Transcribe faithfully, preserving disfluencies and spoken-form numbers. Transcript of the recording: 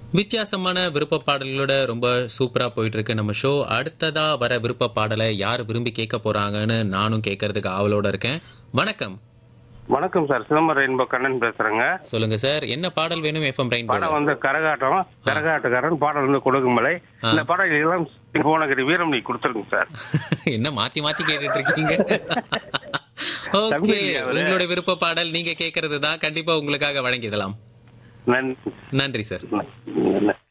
வித்தியாசமான விருப்ப பாடல்களோட ரொம்ப சூப்பரா போயிட்டு இருக்கு நம்ம ஷோ. அடுத்ததா வர விருப்ப பாடலை யார் விரும்பி கேட்க போறாங்கன்னு நானும் கேட்கறதுக்கு ஆவலோட இருக்கேன். வணக்கம். வணக்கம் சார், சிதம்பரம் ரெயின்போ கண்ணன் பேசுறேங்க. சொல்லுங்க சார், என்ன பாடல் வேணும்? FM rainbow. படம் வந்து கரகாட்டம், கரகாட்டக்காரன். பாடல் வந்து கொடுக்குமலை. இந்த பாடல் எல்லாம் போனகிரி வீரம் நீ கொடுத்துருங்க சார். என்ன மாத்தி மாத்தி கேட்டுட்டு இருக்கீங்க? ஓகே, உங்களுடைய விருப்ப பாடல் நீங்க கேட்கறது தான், கண்டிப்பா உங்களுக்காக வழங்கிடலாம். நன்றி நன்றி சார். நன்றி.